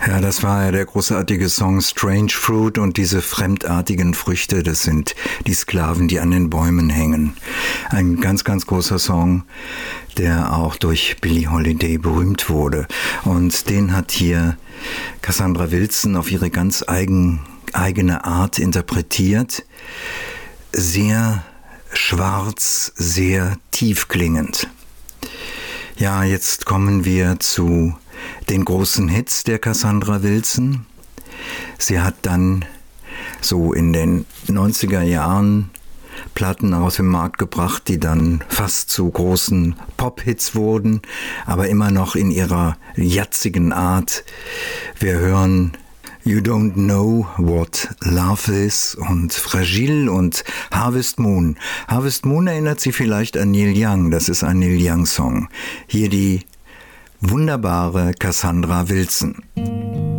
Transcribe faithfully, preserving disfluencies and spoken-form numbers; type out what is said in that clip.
Ja, das war ja der großartige Song Strange Fruit, und diese fremdartigen Früchte, das sind die Sklaven, die an den Bäumen hängen. Ein ganz, ganz großer Song, der auch durch Billie Holiday berühmt wurde. Und den hat hier Cassandra Wilson auf ihre ganz eigen, eigene Art interpretiert. Sehr schwarz, sehr tief klingend. Ja, jetzt kommen wir zu den großen Hits der Cassandra Wilson. Sie hat dann so in den neunziger Jahren Platten aus dem Markt gebracht, die dann fast zu großen Pop-Hits wurden, aber immer noch in ihrer jatzigen Art. Wir hören You Don't Know What Love Is und Fragile und Harvest Moon. Harvest Moon erinnert Sie vielleicht an Neil Young, das ist ein Neil Young Song. Hier die wunderbare Cassandra Wilson.